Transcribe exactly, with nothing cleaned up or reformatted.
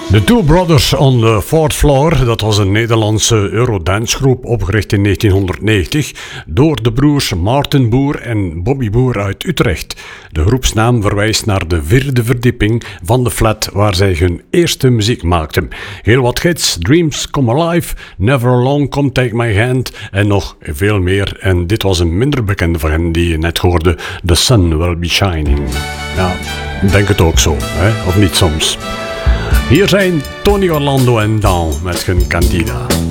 The Two Brothers on the Fourth Floor, dat was een Nederlandse Eurodance-groep opgericht in negentienhonderdnegentig door de broers Maarten Boer en Bobby Boer uit Utrecht. De groepsnaam verwijst naar de vierde verdieping van de flat waar zij hun eerste muziek maakten. Heel wat hits, Dreams Come Alive, Never Alone, Come Take My Hand en nog veel meer. En dit was een minder bekende van hen die je net hoorde, The Sun Will Be Shining. Ja, denk het ook zo, hè? Of niet soms. Hier zijn Tony Orlando en Dawn met hun Candida.